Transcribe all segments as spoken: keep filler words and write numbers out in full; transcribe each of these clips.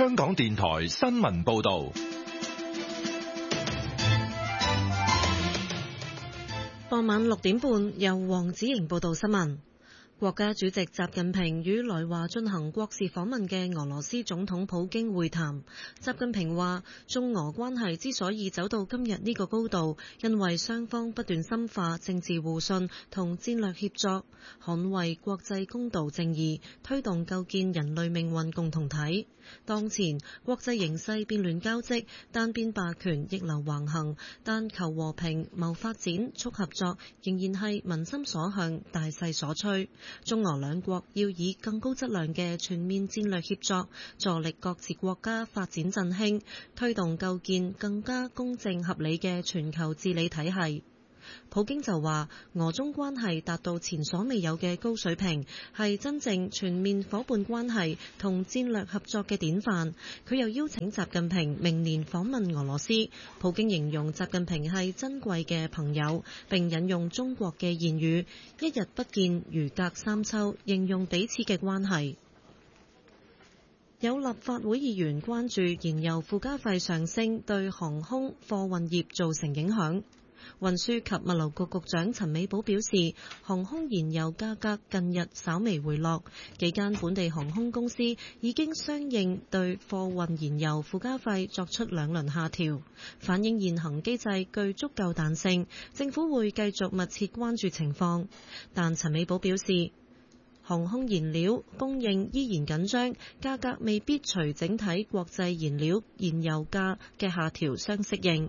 香港電台新聞報道。 傍晚六點半，由黃子瑩報道新聞。國家主席習近平與來華進行國事訪問嘅俄羅斯總統普京會談。習近平話，中俄關係之所以走到今日呢個高度，因為雙方不斷深化政治互信同戰略協作，捍衛國際公道正義，推動構建人類命運共同體。當前國際形勢變亂交織，單邊霸權逆流橫行，但求和平、謀發展、促合作仍然係民心所向、大勢所趨。中俄兩國要以更高質量嘅全面戰略協作，助力各自國家發展振興，推動構建更加公正合理嘅全球治理體系。普京就話，俄中關係達到前所未有嘅高水平，係真正全面夥伴關係同戰略合作嘅典範。佢又邀請習近平明年訪問俄羅斯。普京形容習近平係珍貴嘅朋友，並引用中國嘅諺語，一日不見如隔三秋，形容彼此嘅關係。有立法會議員關注燃油附加費上升對航空貨運業造成影響。運輸及物流局局長陳美寶表示，航空燃油價格近日稍微回落，幾間本地航空公司已經相應對貨運燃油附加費作出兩輪下調，反映現行機制具足夠彈性，政府會繼續密切關注情況。但陳美寶表示，航空燃料供應依然緊張，價格未必隨整體國際燃料燃油價嘅下調相適應。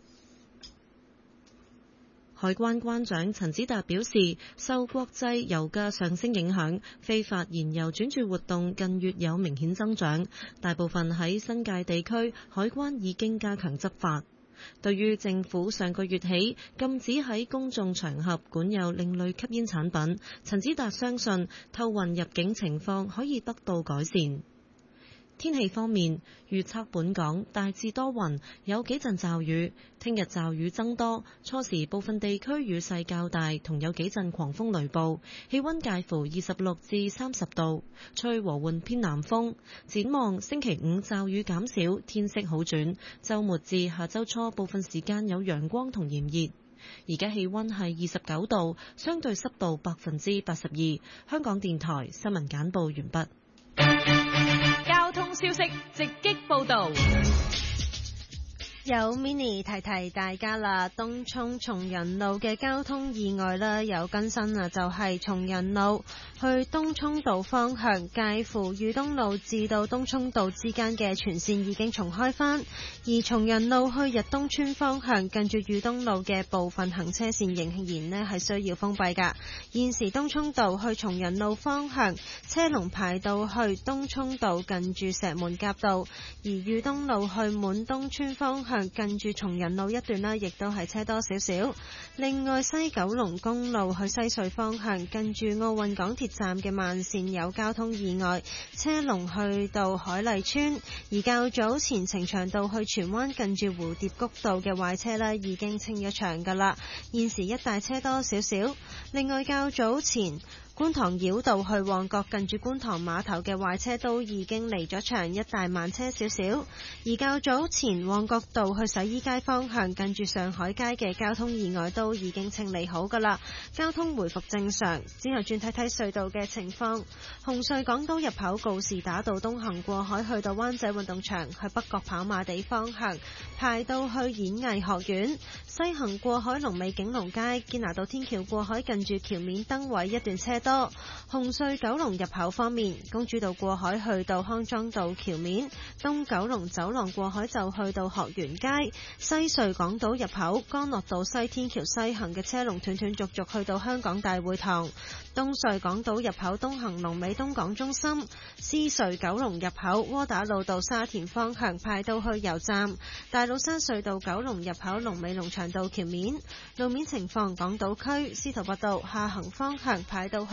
海關關長陳子達表示，受國際油價上升影響，非法燃油轉注活動近月有明顯增長，大部分喺新界地區，海關已經加強執法。對於政府上個月起禁止喺公眾場合管有另類吸煙產品，陳子達相信偷運入境情況可以得到改善。天氣方面，預測本港大致多雲，有幾陣驟雨。聽日驟雨增多，初時部分地區雨勢較大，同有幾陣狂風雷暴。氣溫介乎二十六至三十度，吹和緩偏南風。展望星期五驟雨減少，天色好轉。週末至下週初部分時間有陽光同炎熱。而家氣溫係二十九度，相對濕度百分之八十二。香港電台新聞簡報完畢。 交通消息直擊報道。 有 Mini 提提大家啦，東涌松仁路嘅交通意外啦，有更新啊，就係松仁路去東涌道方向，介乎裕東路至到東涌道之間嘅全線已經重開返，而松仁路去日東村方向，近住裕東路嘅部分行車線仍然呢係需要封閉㗎。現時東涌道去松仁路方向，車龍排到去東涌道近住石門甲道，而裕東路去滿東村方向，近住松仁路一段啦，亦都係車多少少。另外，西九龍公路去西隧方向，近住奧運港鐵站嘅慢線有交通意外，車龍去到海麗村。而較早前呈祥道去荃灣近住蝴蝶谷道嘅壞車咧，已經清咗場噶啦，現時一帶車多少少。另外，較早前觀塘繞道去旺角近住觀塘碼頭嘅壞車都已經離咗場，一帶慢車少少。而較早前旺角道去洗衣街方向近住上海街嘅交通意外都已經清理好噶啦，交通回復正常。之後轉睇睇隧道嘅情況，紅隧港島入口告士打道東行過海去到灣仔運動場，去北角跑馬地方向排到去演藝學院，西行過海龍尾景隆街，堅拿道天橋過海近住橋面燈位一段車多。紅隧九龍入口方面，公主道過海去到康莊道橋面，東九龍走廊過海就去到學園街，西隧港島入口干諾道西天橋西行嘅車龍斷斷續續去到香港大會堂，東隧港島入口東行龍尾東港中心，獅隧九龍入口窩打老道沙田方向排到去油站，大老山隧道九龍入口龍尾龍翔道橋面。路面情況，港島區司徒拔道下行方向排到去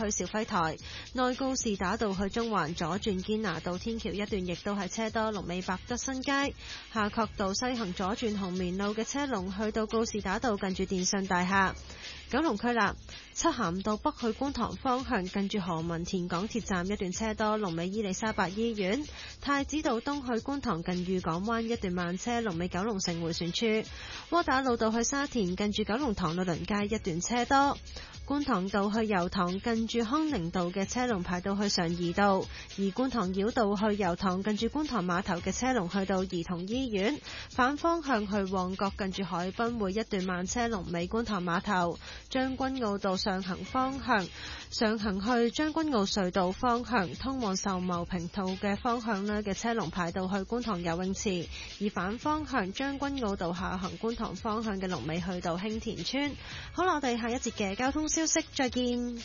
去肇輝台，內告士打道去中環左轉堅拿道天橋一段亦都係車多，龍尾百德新街。夏慤道西行左轉紅棉路嘅車龍去到告士打道近住電信大廈。九龍區啦，漆咸道北去觀塘方向近住何文田港鐵站一段車多，龍尾伊利沙伯醫院。太子道東去觀塘近裕港灣一段慢車，龍尾九龍城迴旋處。窩打老道去沙田近住九龍塘律倫街一段車多。觀塘道去油塘近住康寧道嘅車龍排到去常怡道，而觀塘繞道去油塘近住觀塘碼頭嘅車龍去到兒童醫院。反方向去旺角近住海濱會一段慢車，龍尾觀塘碼頭。將軍澳道上行方向上行去將軍澳隧道方向通往秀茂坪道嘅方向呢嘅車龍排到去觀塘游泳池，而反方向將軍澳道下行觀塘方向嘅龍尾去到興田村。好啦，我哋下一節嘅交通消息再見。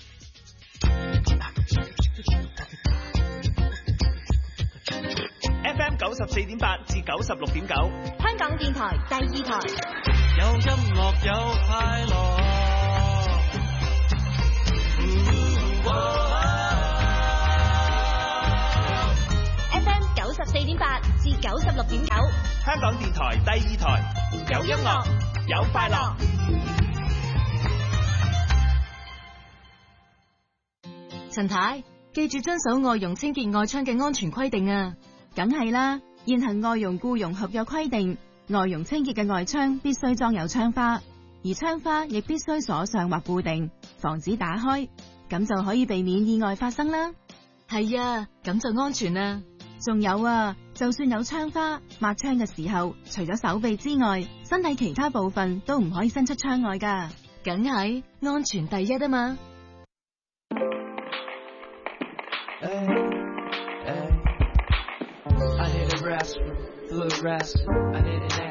F M 九十四點八至九十六點九， 香港電台第二台， 有音樂有快樂。 F M 九十四點八至九十六點九， 香港電台第二台，有音樂有快樂。 陳太，記住遵守外傭清潔外窗嘅安全規定啊！梗係啦，現行外傭僱傭合約規定，外傭清潔嘅外窗必須裝有窗花，而窗花亦必須鎖上或固定，防止打開，咁就可以避免意外發生啦。係啊，咁就安全啦。仲有啊，就算有窗花，抹窗嘅時候，除咗手臂之外，身體其他部分都唔可以伸出窗外㗎。梗係安全第一啊嘛。 Hey, hey. I need a rest, fluid rest. I need an